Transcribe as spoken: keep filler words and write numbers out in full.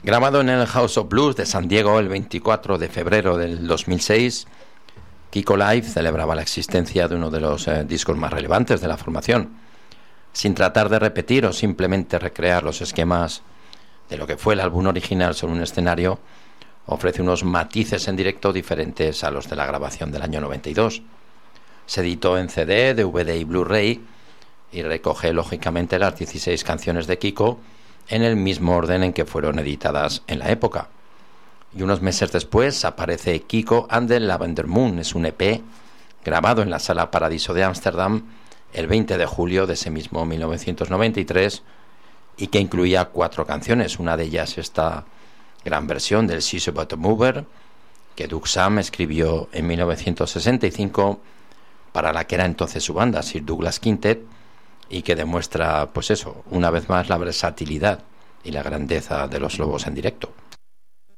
Grabado en el House of Blues de San Diego el veinticuatro de febrero del dos mil seis, Kiko Live celebraba la existencia de uno de los eh, discos más relevantes de la formación, sin tratar de repetir o simplemente recrear los esquemas de lo que fue el álbum original sobre un escenario. Ofrece unos matices en directo diferentes a los de la grabación del año noventa y dos. Se editó en C D, D V D y Blu-ray y recoge lógicamente las dieciséis canciones de Kiko en el mismo orden en que fueron editadas en la época. Y unos meses después aparece Kiko and the Lavender Moon. Es un E P grabado en la Sala Paradiso de Ámsterdam el veinte de julio de ese mismo mil novecientos noventa y tres y que incluía cuatro canciones. Una de ellas esta gran versión del She's About to Mover que Doug Sam escribió en mil novecientos sesenta y cinco para la que era entonces su banda, Sir Douglas Quintet, y que demuestra, pues eso, una vez más la versatilidad y la grandeza de los Lobos en directo.